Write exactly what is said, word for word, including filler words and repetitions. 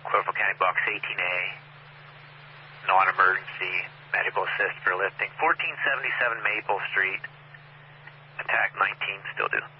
Cloverfield County Box eighteen A, non-emergency, medical assist for lifting. fourteen seventy-seven Maple Street, attack nineteen, still do.